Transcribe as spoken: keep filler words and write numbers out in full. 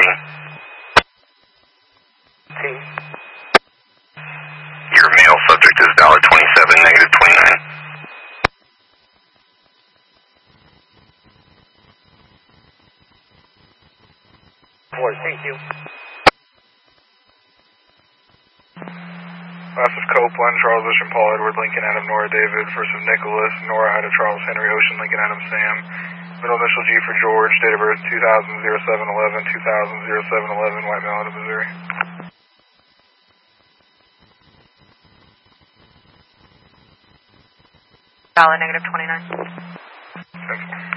thirteen. T. Your male subject is dollar twenty-seven, negative twenty-nine. Four, thank you. Massive Copeland, Charles Ocean, Paul Edward, Lincoln Adam, Nora David, first of Nicholas, Nora Ida, Charles Henry, Ocean, Lincoln Adam, Sam, middle initial G for George, date of birth two thousand, oh seven eleven, two thousand, oh seven eleven, White Male out of Missouri. Dollar negative twenty-nine. Thanks.